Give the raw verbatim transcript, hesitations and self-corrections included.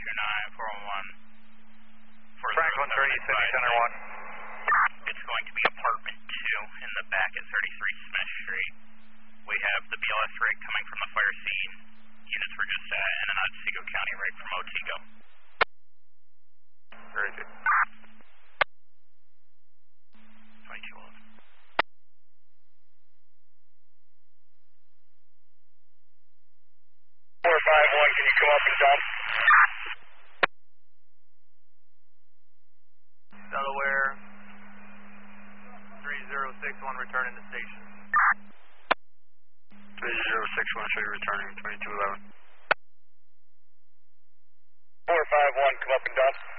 two nine, four one one. Franklin thirty-six, center one. It's going to be apartment two in the back at thirty-three Smith Street. We have the B L S rig coming from the fire scene. Units were just at, and an Otsego County rig from Otsego. Very good. twenty-two eleven. four five one, can you come up and dump? Delaware, three zero six one, returning to station. three zero six one, show you returning, twenty-two eleven. four five one, come up and dump.